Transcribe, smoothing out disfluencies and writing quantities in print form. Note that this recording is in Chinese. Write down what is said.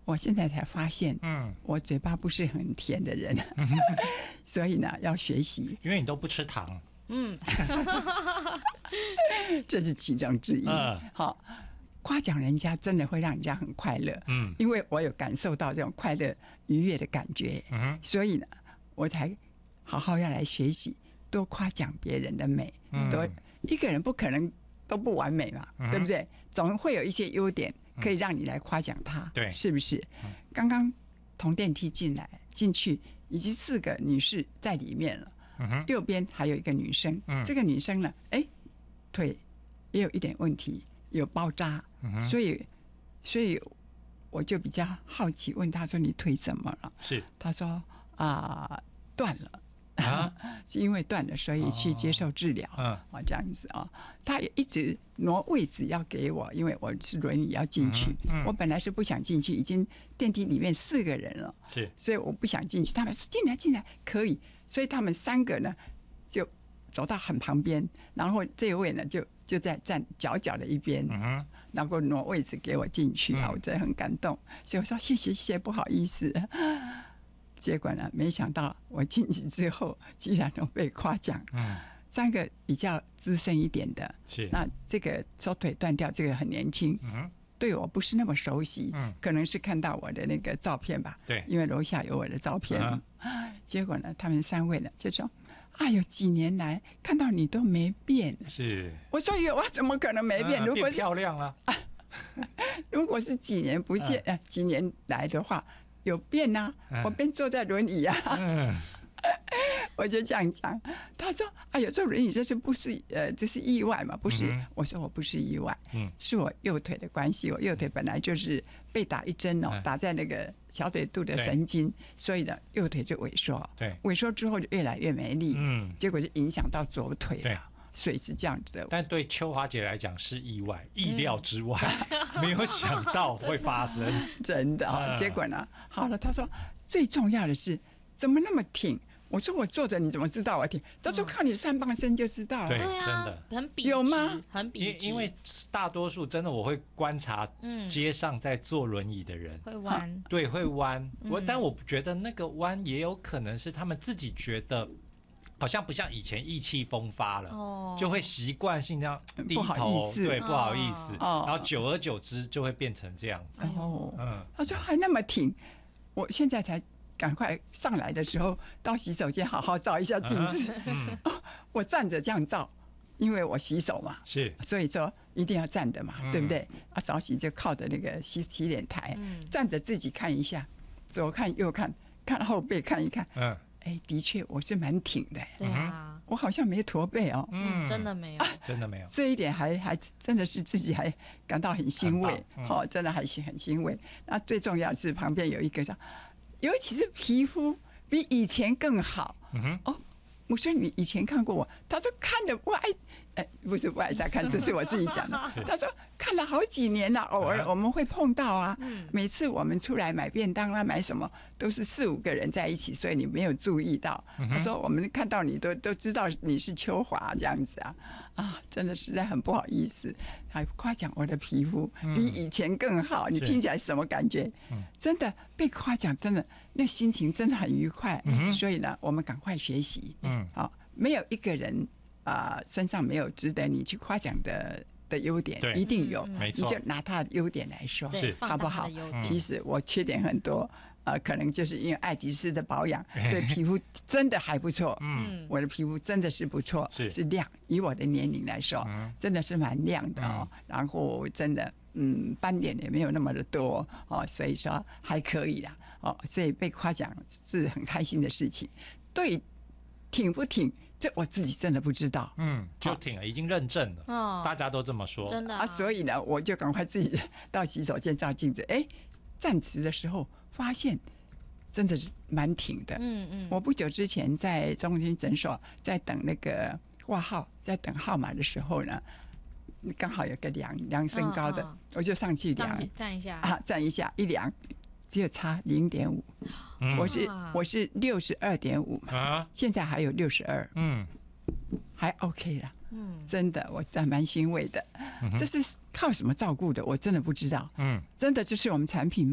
我现在才发现，我嘴巴不是很甜的人，所以呢要学习， 因为你都不吃糖， 这是其中之一。好，夸奖人家真的会让人家很快乐，因为我有感受到这种快乐愉悦的感觉，所以呢，我才好好要来学习，多夸奖别人的美，多一个人不可能都不完美嘛，对不对？总会有一些优点可以让你来夸奖他， 对， 是不是？刚刚同电梯进去，已经4个女士在里面了，右边还有一个女生，这个女生呢，腿也有一点问题，有包扎，所以我就比较好奇，问她说：“你腿怎么了？” 是， 她说：“断了。”是因为断了，所以去接受治疗。这样子啊，他也一直挪位置要给我，因为我是轮椅要进去。我本来是不想进去，已经电梯里面4个人了， 是， 所以我不想进去。他们说进来可以，所以他们3个呢就走到很旁边，然后这位呢就在站角的一边，然后挪位置给我进去啊，我真的很感动，所以我说谢谢，不好意思。结果呢，没想到我进去之后，居然都被夸奖。3个比较资深一点的， 是， 那这个手腿断掉，这个很年轻，对我不是那么熟悉，可能是看到我的那个照片吧， 对， 因为楼下有我的照片。结果呢，他们3位呢就说：“哎呦，几年来看到你都没变。” 是， 我说：“我怎么可能没变？如果变漂亮了， 如果是几年不见，几年来的话。”有变啊，我变坐在轮椅啊，我就这样讲。他说：“哎呦，坐轮椅这是不是这是意外嘛？不是。”我说：“我不是意外，是我右腿的关系。我右腿本来就是被打一针打在那个小腿肚的神经，所以呢，右腿就萎缩。 对， 萎缩之后就越来越没力，结果就影响到左腿了。”所以是这样子的， 但对秋华姐来讲是意外，意料之外，没有想到会发生， 真的。结果呢，好了，他说最重要的是怎么那么挺。我说我坐着你怎么知道我挺？他说看你上半身就知道了。 对，真的很笔直， 有吗？ 很笔直。 因为大多数真的我会观察街上在坐轮椅的人会弯， 对，会弯。但我觉得那个弯也有可能是他们自己觉得。好像不像以前意气风发了，就会习惯性这样低头，对，不好意思，然后久而久之就会变成这样子。 他说还那么挺，我现在才赶快上来的时候到洗手间好好照一下镜子。我站着这样照，因为我洗手嘛， 是， 所以说一定要站着嘛，对不对？早洗就靠着那个洗脸台，站着自己看一下，左看右看，看后背看一看，的确我是蛮挺的。 对啊， 我好像没驼背哦。 真的没有， 真的没有。 这一点还真的是自己还感到很欣慰，真的还是很欣慰。那最重要的是旁边有一个说，尤其是皮肤比以前更好。我说你以前看过我，他说看了不爱，不是不爱再看，这是我自己讲的。他说看了好几年了，偶尔我们会碰到啊。每次我们出来买便当啊，买什么都是4、5个人在一起，所以你没有注意到。他说我们看到你都知道你是秋华这样子啊，真的实在很不好意思，还夸奖我的皮肤比以前更好。你听起来什么感觉？真的被夸奖，真的那心情真的很愉快。所以呢，我们赶快学习。没有一个人身上没有值得你去夸奖的优点，一定有，你就拿他的优点来说，好不好？其实我缺点很多，可能就是因为爱迪斯的保养，所以皮肤真的还不错。我的皮肤真的是不错，是亮，以我的年龄来说，真的是蛮亮的然后真的斑点也没有那么的多所以说还可以啦所以被夸奖是很开心的事情。对，挺不挺？这我自己真的不知道。 就挺了，已经认证了。大家都这么说， 真的所以呢，我就赶快自己到洗手间照镜子。站直的时候发现真的是蛮挺的。我不久之前在中心诊所在等那个挂号，在等号码的时候呢，刚好有个量身高的，我就上去量， 站一下站一下，一量。只有差0.5，我是62.5嘛，现在还有62，还 OK 了，真的我蛮欣慰的。这是靠什么照顾的？我真的不知道，真的就是我们产品